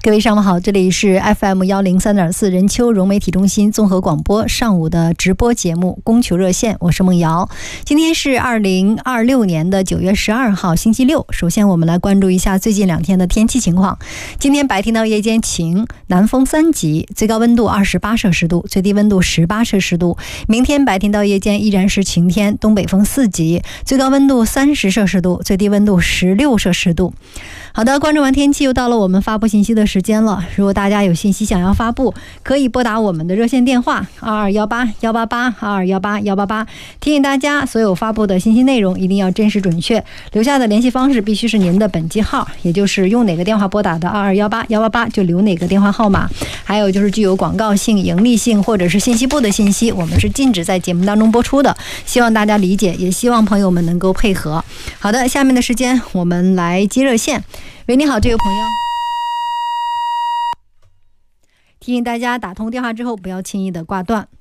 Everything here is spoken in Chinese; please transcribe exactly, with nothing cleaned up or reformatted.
各位上午好，这里是 F M 一零三点四 任丘融媒体中心综合广播上午的直播节目供求热线，我是梦瑶。今天是二零二六年的九月十二号星期六。首先我们来关注一下最近两天的天气情况。今天白天到夜间晴，南风三级，最高温度二十八摄氏度，最低温度十八摄氏度。明天白天到夜间依然是晴天，东北风四级，最高温度三十摄氏度，最低温度十六摄氏度。好的，关注完天气，又到了我们发布信息的时间了。如果大家有信息想要发布，可以拨打我们的热线电话二二一八一八八二二一八一八八。提醒大家，所有发布的信息内容一定要真实准确，留下的联系方式必须是您的本机号，也就是用哪个电话拨打的二二一八一八八就留哪个电话号码。还有就是具有广告性、盈利性或者是信息部的信息，我们是禁止在节目当中播出的，希望大家理解，也希望朋友们能够配合。好的，下面的时间我们来接热线。喂，你好，这位朋友。提醒大家，打通电话之后不要轻易的挂断。